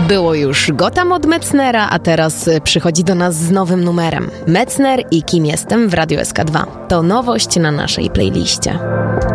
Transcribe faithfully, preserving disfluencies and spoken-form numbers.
Było już Gotham od Mecznera, a teraz przychodzi do nas z nowym numerem. Metzner i Kim jestem w Radiu S K dwa. To nowość na naszej playliście.